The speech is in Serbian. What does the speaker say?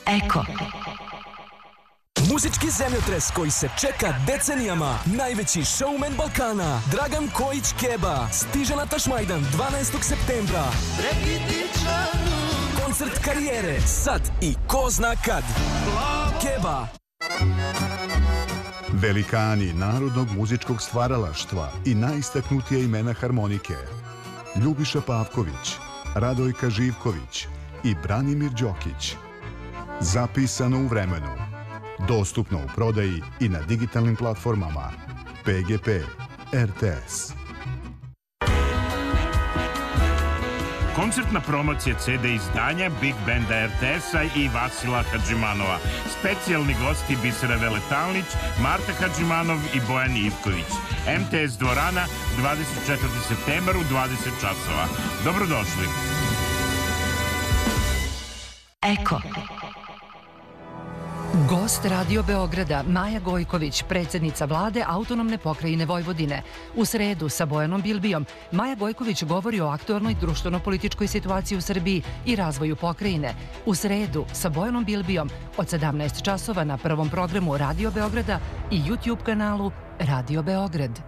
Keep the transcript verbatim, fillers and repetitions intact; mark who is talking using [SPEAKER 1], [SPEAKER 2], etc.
[SPEAKER 1] Eko.
[SPEAKER 2] Muzički zemljotres koji se čeka decenijama. Najveći showman Balkana, Dragan Kojić Keba, stiže na Tašmajdan dvanaestog septembra. Koncert karijere, sad i ko zna kad. Keba.
[SPEAKER 3] Velikani narodnog muzičkog stvaralaštva i najistaknutija imena harmonike. Ljubiša Pavković, Radojka Živković i Branimir Đokić. Zapisano u vremenu. Dostupno u prodaji i na digitalnim platformama. P G P, R T S.
[SPEAKER 4] Koncertna promocija C D izdanja Big Banda R T S-a i Vasila Hadžimanova. Specijalni gosti Bisera Veletalnić, Marta Hadžimanov i Bojan Ivković. M T S dvorana, dvadeset četvrtog septembar u dvadeset časova. Dobrodošli.
[SPEAKER 1] Eko. Gost Radio Beograda Maja Gojković, predsjednica vlade Autonomne pokrajine Vojvodine. U sredu sa Bojanom Bilbijom Maja Gojković govori o aktualnoj društveno-političkoj situaciji u Srbiji i razvoju pokrajine. U sredu sa Bojanom Bilbijom od sedamnaest časova na prvom programu Radio Beograda i YouTube kanalu Radio Beograd.